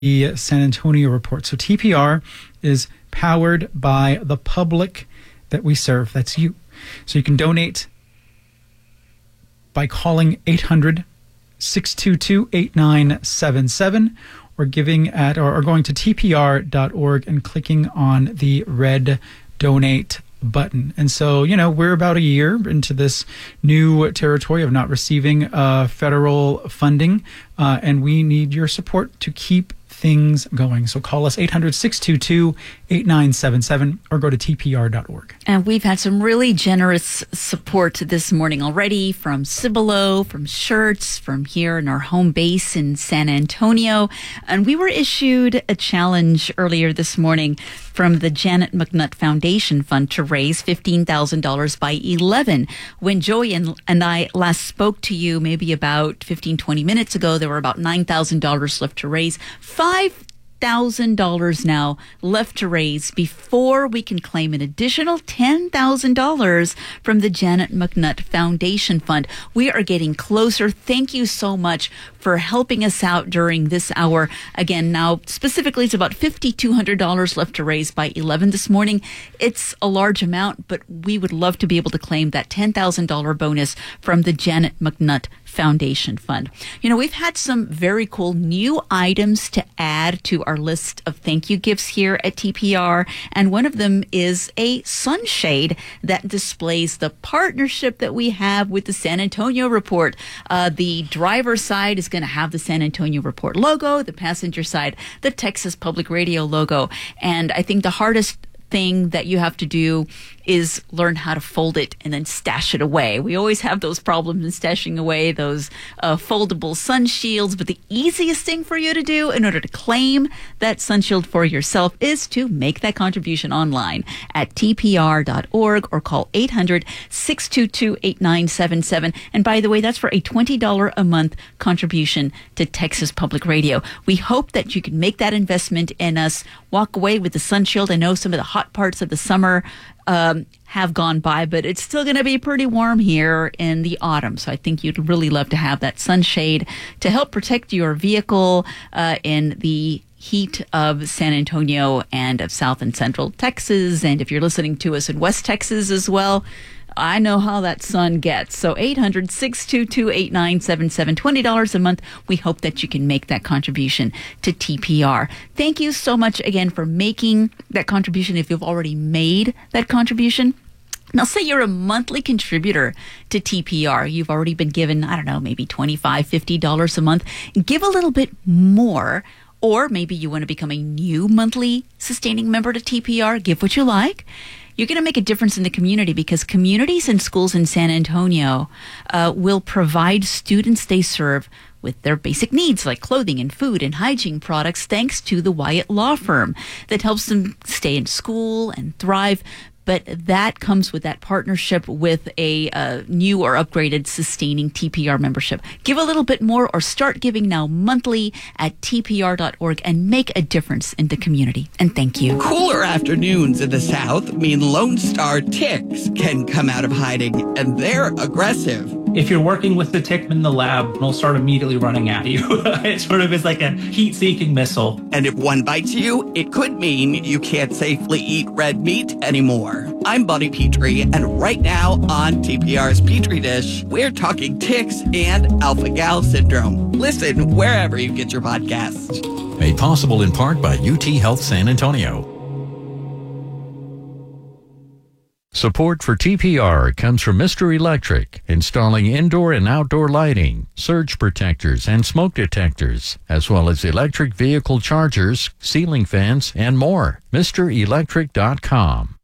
the San Antonio Report. So TPR is powered by the public that we serve. That's you. So you can donate by calling 800-622-8977 or giving at or going to tpr.org and clicking on the red donate button. And so, we're about a year into this new territory of not receiving federal funding, and we need your support to keep things going. So call us 800-622-8977 or go to tpr.org. And we've had some really generous support this morning already from Cibolo, from Shirts, from here in our home base in San Antonio. And we were issued a challenge earlier this morning from the Janet McNutt Foundation Fund to raise $15,000 by 11. When Joey and I last spoke to you, maybe about 15, 20 minutes ago, there were about $9,000 left to raise. $5,000 now left to raise before we can claim an additional $10,000 from the Janet McNutt Foundation Fund. We are getting closer. Thank you so much for helping us out during this hour. Again, now specifically it's about $5,200 left to raise by 11 this morning. It's a large amount, but we would love to be able to claim that $10,000 bonus from the Janet McNutt Foundation Fund. We've had some very cool new items to add to our list of thank you gifts here at TPR, and one of them is a sunshade that displays the partnership that we have with the San Antonio Report. The driver's side is going to have the San Antonio Report logo, the passenger side, the Texas Public Radio logo, and I think the hardest thing that you have to do is learn how to fold it and then stash it away. We always have those problems in stashing away those foldable sun shields, but the easiest thing for you to do in order to claim that sun shield for yourself is to make that contribution online at tpr.org or call 800-622-8977. And by the way, that's for a $20 a month contribution to Texas Public Radio. We hope that you can make that investment in us, walk away with the sun shield. I know some of the hot parts of the summer have gone by, but it's still going to be pretty warm here in the autumn. So I think you'd really love to have that sunshade to help protect your vehicle in the heat of San Antonio and of South and Central Texas. And if you're listening to us in West Texas as well, I know how that sun gets. So 800-622-8977, $20 a month. We hope that you can make that contribution to TPR. Thank you so much again for making that contribution if you've already made that contribution. Now, say you're a monthly contributor to TPR. You've already been given, maybe $25, $50 a month. Give a little bit more. Or maybe you want to become a new monthly sustaining member to TPR. Give what you like. You're going to make a difference in the community because communities and schools in San Antonio will provide students they serve with their basic needs like clothing and food and hygiene products thanks to the Wyatt Law Firm that helps them stay in school and thrive. But that comes with that partnership with a new or upgraded sustaining TPR membership. Give a little bit more or start giving now monthly at tpr.org and make a difference in the community. And thank you. Cooler afternoons in the South mean Lone Star ticks can come out of hiding, and they're aggressive. If you're working with the tick in the lab, it'll start immediately running at you. It sort of is like a heat-seeking missile. And if one bites you, it could mean you can't safely eat red meat anymore. I'm Buddy Petrie, and right now on TPR's Petri Dish, we're talking ticks and alpha-gal syndrome. Listen wherever you get your podcasts. Made possible in part by UT Health San Antonio. Support for TPR comes from Mr. Electric, installing indoor and outdoor lighting, surge protectors, and smoke detectors, as well as electric vehicle chargers, ceiling fans, and more. MrElectric.com.